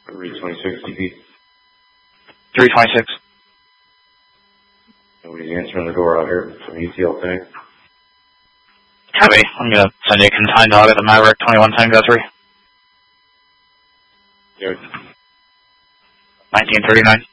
326 DP. 326. Nobody's answering the door out here from ETL tank. Copy. I'm going to send you a confined dog at the Maverick 21 Tango 3. Good. 1939.